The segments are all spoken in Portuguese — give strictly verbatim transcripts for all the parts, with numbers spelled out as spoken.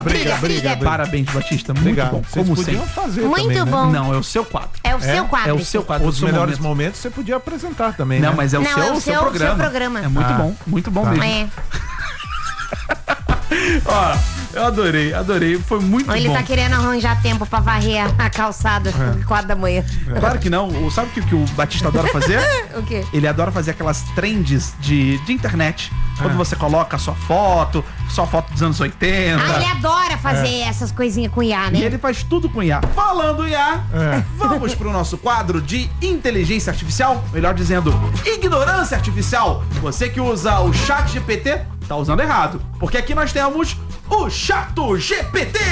Briga, briga, briga. Parabéns, Batista. Muito Obrigado. bom. Vocês Como podiam sempre. fazer Muito também, bom. né? Não, é o seu quadro. É o É? seu quadro. É o esse. seu quadro. Os o seu melhores momento. momentos você podia apresentar também, Não, né? mas é o Não, seu, é o seu, seu- programa. seu programa. É muito Ah. bom, muito bom Tá. mesmo. É. Ó, eu adorei, adorei. Foi muito Ou ele bom. tá querendo arranjar tempo pra varrer a calçada às quatro da manhã. Claro que não. O- Sabe o que, que o Batista adora fazer? O quê? Ele adora fazer aquelas trends de, de internet. Quando você coloca a sua foto, sua foto dos anos oitenta. Ah, ele adora fazer essas coisinhas com I A, né? E ele faz tudo com I A. Falando I A, É. vamos pro nosso quadro de inteligência artificial. Melhor dizendo, ignorância artificial. Você que usa o chat G P T, tá usando errado. Porque aqui nós temos o Chato G P T.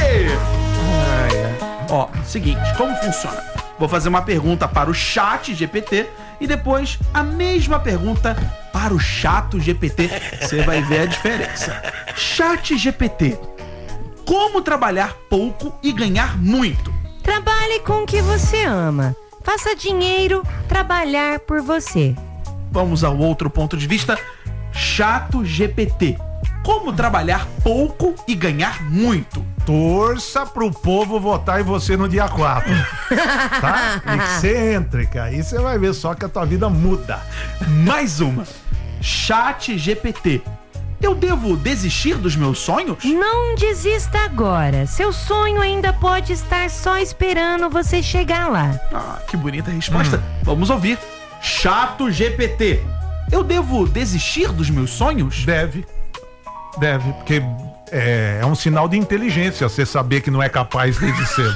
Ó, seguinte, como funciona? Vou fazer uma pergunta para o chat G P T e depois a mesma pergunta para o Chato G P T. Você vai ver a diferença. Chat G P T. Como trabalhar pouco e ganhar muito? Trabalhe com o que você ama. Faça dinheiro trabalhar por você. Vamos ao outro ponto de vista. Chato G P T. Como trabalhar pouco e ganhar muito? Torça pro povo votar em você no dia quatro. Tá? Excêntrica. Aí você vai ver só que a tua vida muda. Mais uma. Chat G P T. Eu devo desistir dos meus sonhos? Não desista agora. Seu sonho ainda pode estar só esperando você chegar lá. Ah, que bonita resposta. Vamos ouvir. Chato G P T. Eu devo desistir dos meus sonhos? Deve. Deve, porque é, é um sinal de inteligência você saber que não é capaz desde cedo.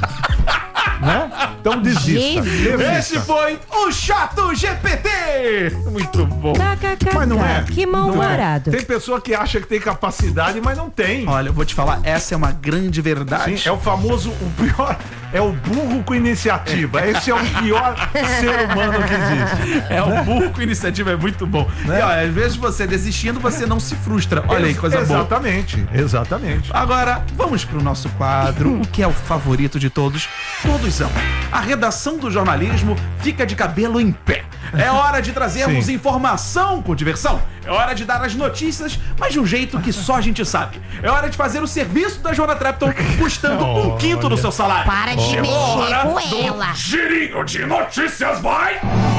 Né? Então desista. Jesus. desista. Esse foi o Chato G P T. Muito bom. Mas não é. Que Não é. mal-humorado. Tem pessoa que acha que tem capacidade, mas não tem. Olha, eu vou te falar, essa é uma grande verdade. Sim, é o famoso, o pior, é o burro com iniciativa. Esse é o pior ser humano que existe. É o burro com iniciativa, é muito bom. Né? E olha, às vezes você desistindo, você não se frustra. Olha aí, coisa boa. Exatamente, exatamente. Agora, vamos pro nosso quadro, o que é o favorito de todos. Todos são. A redação do jornalismo fica de cabelo em pé. É hora de trazermos Sim. informação com diversão. É hora de dar as notícias, mas de um jeito que só a gente sabe. É hora de fazer o serviço da Joana Trepton custando um quinto do seu salário. Para de Chegou a mexer hora com do ela. Girinho de notícias, vai!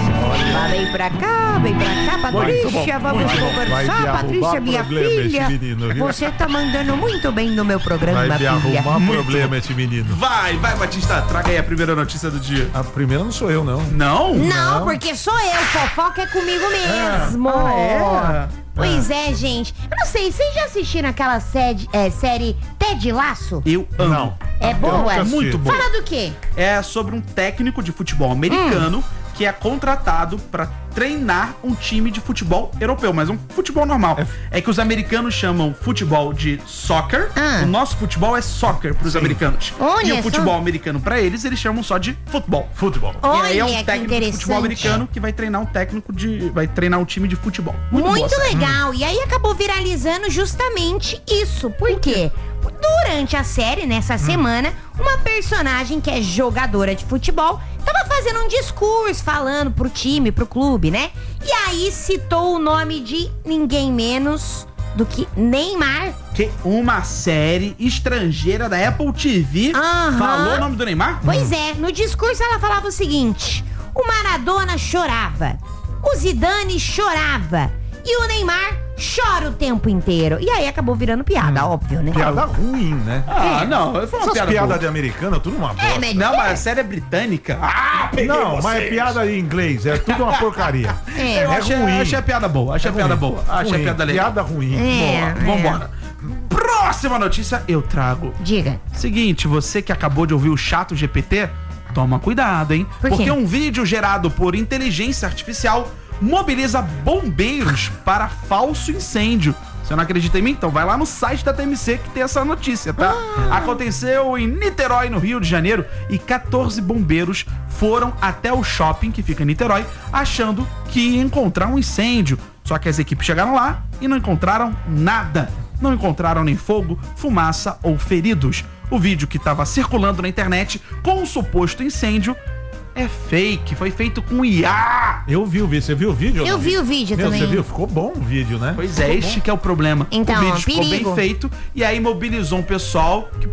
Lá, vem pra cá, vem pra cá, Patrícia, bom, vamos muito bom. Vai conversar, me Patrícia, arrumar minha problema esse filha. menino, viu? Você tá mandando muito bem no meu programa, Vai me filha. arrumar Muito problema esse menino. Vai, vai, Batista, traga aí a primeira notícia do dia. A primeira não sou eu, não. Não? Não, porque sou eu. Fofoca é comigo mesmo. Ah, é? Pois é, gente. Eu não sei, vocês já assistiram aquela sede, é, série Ted Laço? Eu amo. Não. É Eu boa? nunca É assisti. muito bom. Fala do quê? É sobre um técnico de futebol americano Hum. que é contratado pra treinar um time de futebol europeu, mas um futebol normal. É, que os americanos chamam futebol de soccer, Ah. o nosso futebol é soccer pros americanos. Olha e o só. futebol americano pra eles, eles chamam só de futebol. Futebol. e aí é Olha, um que técnico de futebol interessante. americano que vai treinar um técnico de... vai treinar um time de futebol. Muito, Muito, boa, série. legal. E aí acabou viralizando justamente isso. Por quê? Durante a série, nessa semana, uma personagem que é jogadora de futebol tava fazendo um discurso falando pro time, pro clube, né? E aí citou o nome de ninguém menos do que Neymar. Que uma série estrangeira da Apple T V Aham. falou o nome do Neymar? Pois é, no discurso ela falava o seguinte: o Maradona chorava, o Zidane chorava e o Neymar chora o tempo inteiro. E aí acabou virando piada, óbvio, né? Piada ruim, né? Ah, não, foi uma Essas piada piadas boa. de americana, tudo uma bosta. É, mas- Não, mas a série é britânica. Ah, peguei Não, mas vocês. é piada em inglês, é tudo uma porcaria. É. Eu É achei, ruim. achei a piada boa, achei É a piada ruim. boa. Achei Ruim. a piada legal. Piada ruim. É. Boa, vambora. Próxima notícia eu trago. Diga. Seguinte, você que acabou de ouvir o Chato G P T, toma cuidado, hein? Por quê? Porque um vídeo gerado por inteligência artificial mobiliza bombeiros para falso incêndio. Você não acredita em mim? Então vai lá no site da T M C que tem essa notícia, tá? Ah. Aconteceu em Niterói, no Rio de Janeiro, e quatorze bombeiros foram até o shopping que fica em Niterói, achando que ia encontrar um incêndio. Só que as equipes chegaram lá e não encontraram nada. Não encontraram nem fogo, fumaça ou feridos. O vídeo que estava circulando na internet com o suposto incêndio é fake, foi feito com I A. Eu vi o vídeo, você viu o vídeo? ou Eu não? vi o vídeo Meu, também. Você viu? Ficou bom o vídeo, né? Pois é, Ficou este bom. que é o problema. Então, o vídeo ficou perigo. bem feito e aí mobilizou um pessoal que